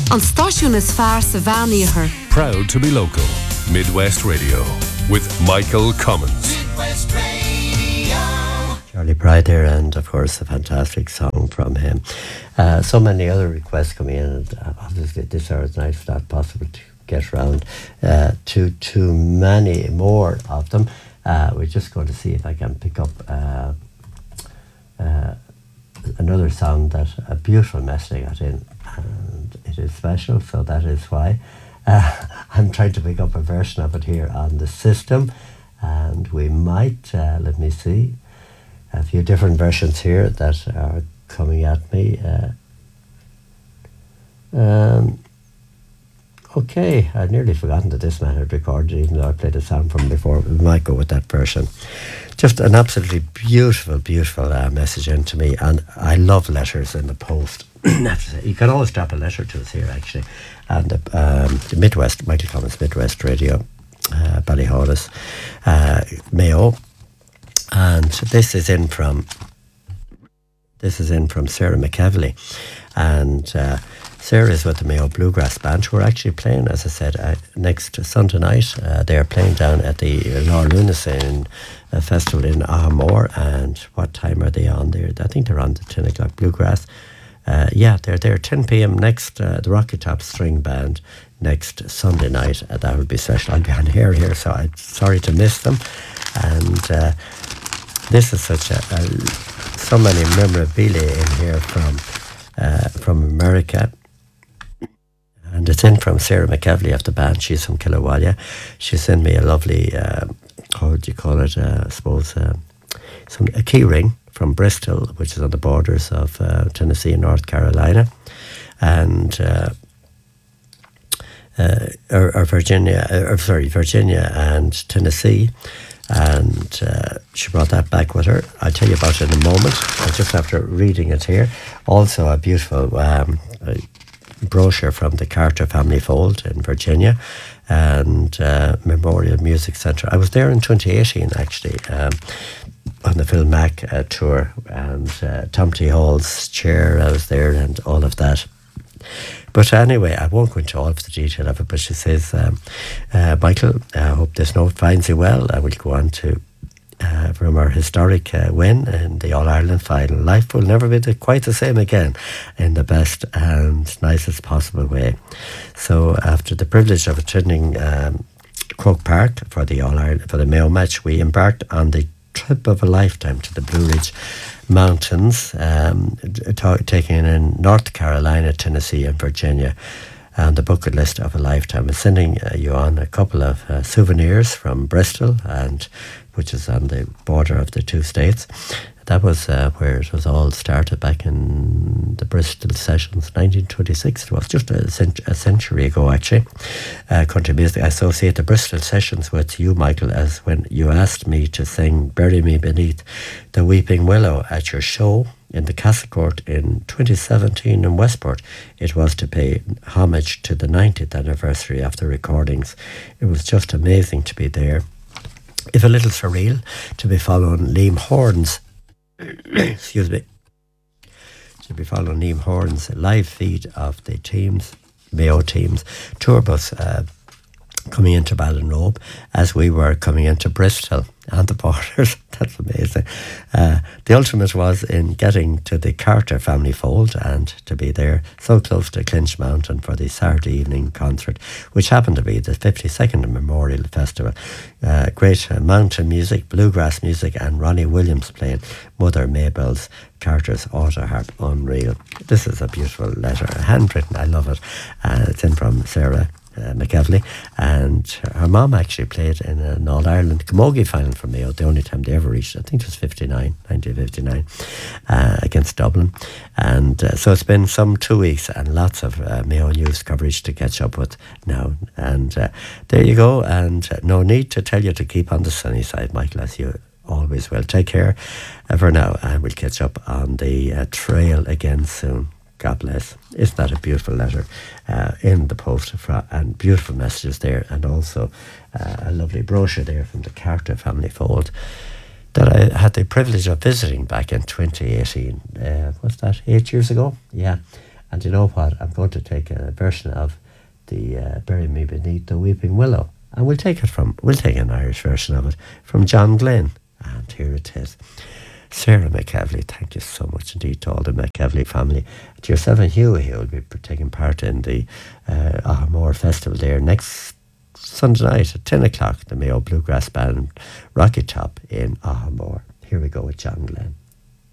An stáisiún is fearr sa bheanaíochar. Proud to be local. Midwest Radio with Michael Cummins. Midwest Radio. Charlie Pride there, and of course a fantastic song from him. So many other requests coming in, and obviously this hour is nice, not possible to get around to too many more of them. We're just going to see if I can pick up another song that a beautiful message I got in, and it is special, so that is why I'm trying to pick up a version of it here on the system, and we might let me see a few different versions here that are coming at me. Okay, I'd nearly forgotten that this man had recorded, even though I played a sound from before. We might go with that version. Just an absolutely beautiful, beautiful message in to me, and I love letters in the post. You can always drop a letter to us here, actually. And the Midwest, Michael Cummins, Midwest Radio, Ballyhollis, Mayo. And this is in from Sarah McEvely, and Sarah is with the Mayo Bluegrass Band, who are actually playing, as I said, next Sunday night. They are playing down at the Lord Lunasyn Festival in Ahamore. And what time are they on there? I think they're on the 10 o'clock Bluegrass. Yeah, they're there 10 p.m. next, the Rocky Top String Band next Sunday night. That will be special. I'll be on here, so I'm sorry to miss them. And this is such so many memorabilia in here from America. And it's in from Sarah McEvely of the band. She's from Killawalia. She sent me a lovely, how would you call it, I suppose, a key ring from Bristol, which is on the borders of Tennessee and North Carolina. And Virginia and Tennessee. And she brought that back with her. I'll tell you about it in a moment, just after reading it here. Also a beautiful brochure from the Carter Family Fold in Virginia, and Memorial Music Centre. I was there in 2018 actually, on the Phil Mack tour, and Tom T. Hall's chair, I was there, and all of that. But anyway, I won't go into all of the detail of it, but she says, Michael, I hope this note finds you well. I will go on to, from our historic win in the All-Ireland final. Life will never be quite the same again, in the best and nicest possible way. So after the privilege of attending Croke Park for the Mayo match, we embarked on the trip of a lifetime to the Blue Ridge Mountains, taking in North Carolina, Tennessee and Virginia, and the bucket list of a lifetime. I'm sending you on a couple of souvenirs from Bristol, and which is on the border of the two states. That was where it was all started back in the Bristol Sessions, 1926. It was just a century ago, actually. Country music. I associate the Bristol Sessions with you, Michael, as when you asked me to sing Bury Me Beneath the Weeping Willow at your show in the Castle Court in 2017 in Westport. It was to pay homage to the 90th anniversary of the recordings. It was just amazing to be there. If a little surreal to be following Liam Horn's excuse me, to be following Liam Horn's live feed of the Mayo teams tour bus coming into Ballinrobe as we were coming into Bristol and the borders. That's amazing. The ultimate was in getting to the Carter Family Fold and to be there so close to Clinch Mountain for the Saturday evening concert, which happened to be the 52nd Memorial Festival. Great mountain music, bluegrass music, and Ronnie Williams playing Mother Mabel's Carter's auto harp. Unreal. This is a beautiful letter, handwritten. I love it. It's in from Sarah McEvely, and her mom actually played in an All-Ireland Camogie final for Mayo, the only time they ever reached. I think it was 1959, against Dublin. And so it's been some 2 weeks and lots of Mayo news coverage to catch up with now. And there you go, and no need to tell you to keep on the sunny side, Michael, as you always will. Take care for now, and we'll catch up on the trail again soon. God bless. Isn't that a beautiful letter in the post, and beautiful messages there, and also a lovely brochure there from the Carter Family Fold that I had the privilege of visiting back in 2018. What's that, 8 years ago? Yeah. And you know what? I'm going to take a version of the Bury Me Beneath the Weeping Willow. And we'll take an Irish version of it from John Glenn. And here it is. Sarah McEvely, thank you so much indeed to all the McEvely family. To yourself and Hugh, who will be taking part in the Ahamore Festival there next Sunday night at 10 o'clock, the Mayo Bluegrass Band Rocky Top in Ahamore. Here we go with John Glenn.